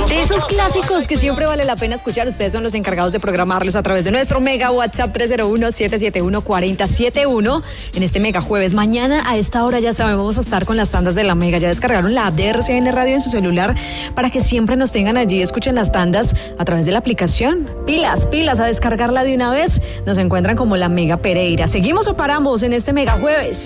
De esos clásicos que siempre vale la pena escuchar, ustedes son los encargados de programarlos a través de nuestro mega WhatsApp 301-771-4071 en este mega jueves. Mañana a esta hora ya saben, vamos a estar con las tandas de la mega. Ya descargaron la app de RCN Radio en su celular para que siempre nos tengan allí, escuchen las tandas a través de la aplicación. Pilas, a descargarla de una vez. Nos encuentran como la Mega Pereira. ¿Seguimos o paramos en este mega jueves?